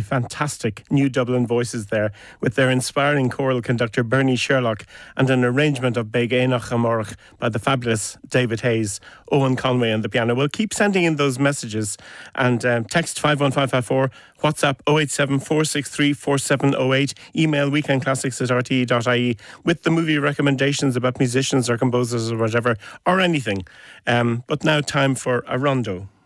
absolutely fantastic New Dublin voices there, with their inspiring choral conductor Bernie Sherlock and an arrangement of Beag Éineach Amórach by the fabulous David Hayes, Owen Conway on the piano. Well, keep sending in those messages and text 51554, WhatsApp 087 463 4708, email weekendclassics@rte.ie with the movie recommendations about musicians or composers or whatever, or anything. But now time for a rondo.